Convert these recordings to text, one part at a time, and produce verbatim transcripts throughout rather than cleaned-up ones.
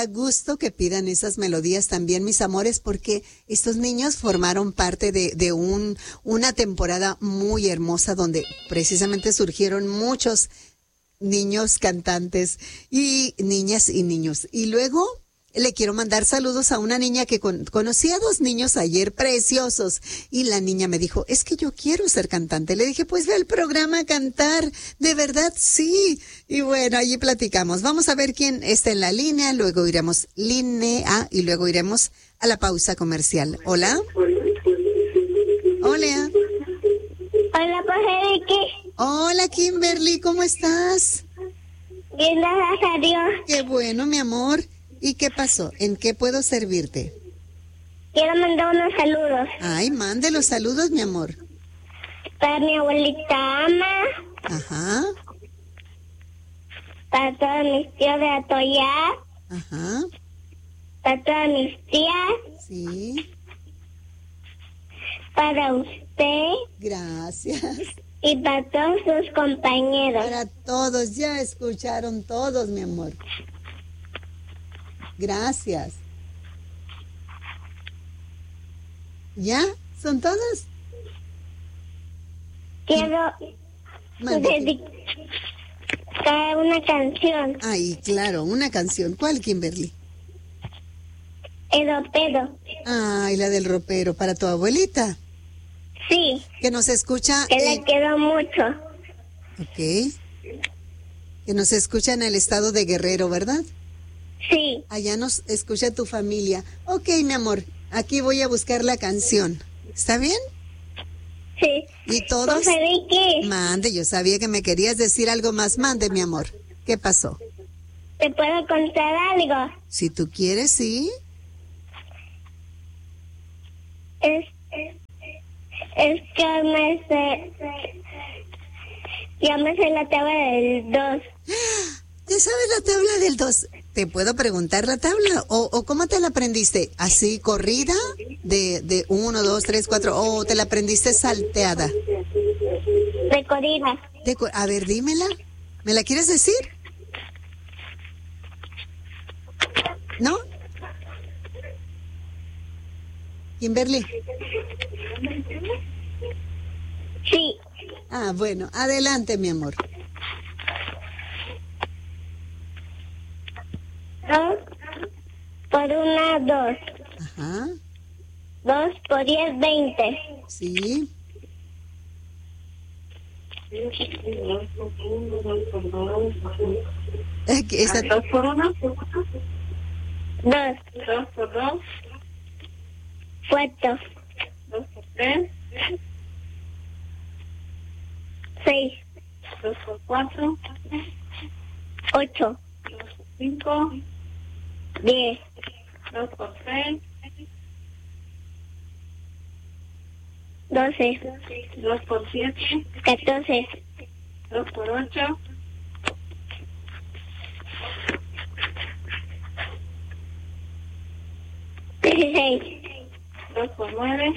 da gusto que pidan esas melodías también, mis amores, porque estos niños formaron parte de, de un, una temporada muy hermosa donde precisamente surgieron muchos niños cantantes y niñas y niños. Y luego le quiero mandar saludos a una niña que con, conocí a dos niños ayer preciosos y la niña me dijo, es que yo quiero ser cantante. Le dije, pues ve al programa a cantar. De verdad, sí. Y bueno, allí platicamos. Vamos a ver quién está en la línea, luego iremos línea y luego iremos a la pausa comercial. Hola. Hola. Hola, pues, Vicky. Hola, Kimberly, ¿cómo estás? Bien, gracias a Dios. Qué bueno, mi amor. ¿Y qué pasó? ¿En qué puedo servirte? Quiero mandar unos saludos. Ay, mande los saludos, mi amor. Para mi abuelita Ama. Ajá. Para todos mis tíos de Atoyá. Ajá. Para todas mis tías. Sí. Para usted. Gracias. Y para todos sus compañeros. Para todos, ya escucharon todos, mi amor. Gracias. ¿Ya? ¿Son todos? Quiero dedicar una canción. Ay, claro, una canción. ¿Cuál, Kimberly? El ropero. Ay, la del ropero, para tu abuelita. Sí. Que nos escucha. Que eh... la quiero mucho. Ok. Que nos escucha en el estado de Guerrero, ¿verdad? Sí. Allá nos escucha tu familia. Ok, mi amor, aquí voy a buscar la canción. ¿Está bien? Sí. ¿Y todos? Pues, Vicky. Mande, yo sabía que me querías decir algo más. Mande, mi amor. ¿Qué pasó? ¿Te puedo contar algo? Si tú quieres, sí. Es, es, es que me sé... Ya me sé la tabla del dos. ¿Te sabes la tabla del dos? ¿Te puedo preguntar la tabla? ¿O, o cómo te la aprendiste? ¿Así corrida? ¿De, de uno, dos, tres, cuatro? ¿O te la aprendiste salteada? De corrida. De, a ver, dímela. ¿Me la quieres decir? ¿No? Kimberly. Sí. Ah, bueno, adelante, mi amor. Dos por una, dos. Ajá. Dos por diez, veinte. Sí. Esa... ¿Dos por uno? Dos. ¿Dos por dos? Cuatro. ¿Dos por tres? Seis. ¿Dos por cuatro? Ocho. ¿Dos por cinco? Diez. ¿Dos por seis? Doce. ¿Dos por siete? Catorce. ¿Dos por ocho? Dieciséis. ¿Dos por nueve?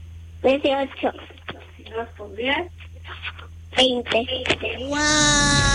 Dieciocho. ¿Dos por diez? Veinte. ¡Wow!